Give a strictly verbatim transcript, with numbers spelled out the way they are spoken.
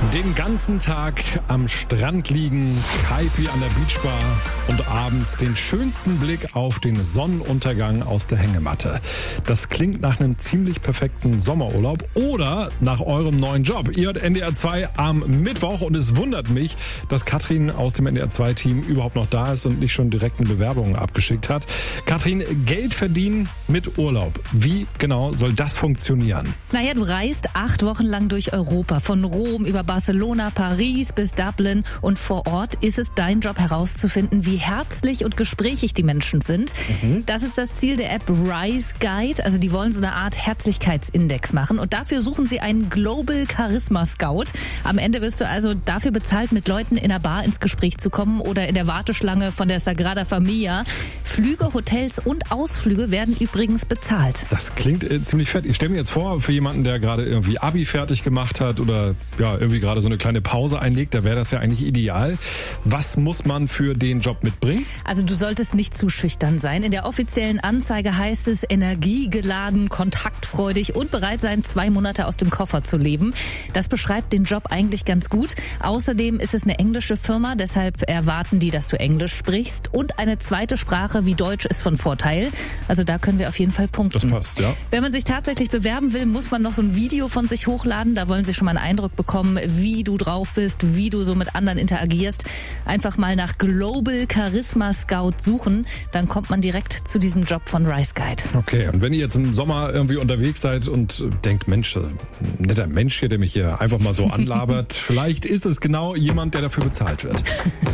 Den ganzen Tag am Strand liegen, Kaipi an der Beachbar und abends den schönsten Blick auf den Sonnenuntergang aus der Hängematte. Das klingt nach einem ziemlich perfekten Sommerurlaub oder nach eurem neuen Job. Ihr hört N D R zwei am Mittwoch und es wundert mich, dass Katrin aus dem N D R zwei Team überhaupt noch da ist und nicht schon direkt eine Bewerbung abgeschickt hat. Katrin, Geld verdienen mit Urlaub. Wie genau soll das funktionieren? Naja, du reist acht Wochen lang durch Europa, von Rom über Barcelona, Paris bis Dublin, und vor Ort ist es dein Job herauszufinden, wie herzlich und gesprächig die Menschen sind. Mhm. Das ist das Ziel der App Rise Guide. Also die wollen so eine Art Herzlichkeitsindex machen und dafür suchen sie einen Global Charisma Scout. Am Ende wirst du also dafür bezahlt, mit Leuten in der Bar ins Gespräch zu kommen oder in der Warteschlange von der Sagrada Familia. Flüge, Hotels und Ausflüge werden übrigens bezahlt. Das klingt äh, ziemlich fett. Ich stelle mir jetzt vor, für jemanden, der gerade irgendwie Abi fertig gemacht hat oder ja irgendwie gerade so eine kleine Pause einlegt, da wäre das ja eigentlich ideal. Was muss man für den Job mitbringen? Also du solltest nicht zu schüchtern sein. In der offiziellen Anzeige heißt es energiegeladen, kontaktfreudig und bereit sein, zwei Monate aus dem Koffer zu leben. Das beschreibt den Job eigentlich ganz gut. Außerdem ist es eine englische Firma, deshalb erwarten die, dass du Englisch sprichst, und eine zweite Sprache wie Deutsch ist von Vorteil. Also da können wir auf jeden Fall punkten. Das passt, ja. Wenn man sich tatsächlich bewerben will, muss man noch so ein Video von sich hochladen. Da wollen sie schon mal einen Eindruck bekommen, wie du drauf bist, wie du so mit anderen interagierst. Einfach mal nach Global Charisma Scout suchen, dann kommt man direkt zu diesem Job von Rise Guide. Okay, und wenn ihr jetzt im Sommer irgendwie unterwegs seid und denkt, Mensch, ein netter Mensch hier, der mich hier einfach mal so anlabert, vielleicht ist es genau jemand, der dafür bezahlt wird.